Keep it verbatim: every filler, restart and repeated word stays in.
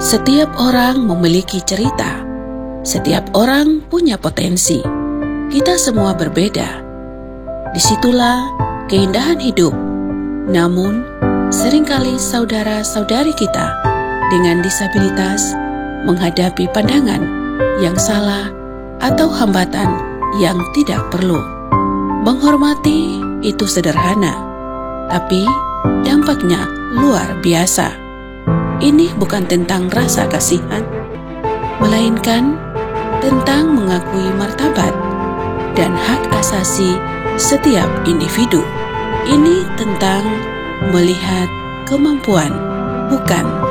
Setiap orang memiliki cerita. Setiap orang punya potensi. Kita semua berbeda. Disitulah keindahan hidup. Namun, seringkali saudara-saudari kita dengan disabilitas menghadapi pandangan yang salah atau hambatan yang tidak perlu. Menghormati itu sederhana, tapi dampaknya luar biasa. Ini bukan tentang rasa kasihan, melainkan tentang mengakui martabat dan hak asasi setiap individu. Ini tentang melihat kemampuan, bukan